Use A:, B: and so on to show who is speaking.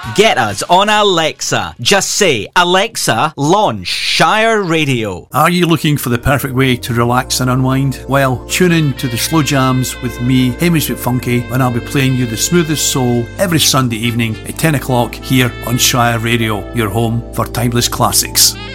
A: Get us on Alexa. Just say, Alexa, launch Shire Radio.
B: Are you looking for the perfect way to relax and unwind? Well, tune in to the Slow Jams with me, Hamish McFunky, when I'll be playing you the smoothest soul every Sunday evening at 10 o'clock here on Shire Radio, your home for timeless classics.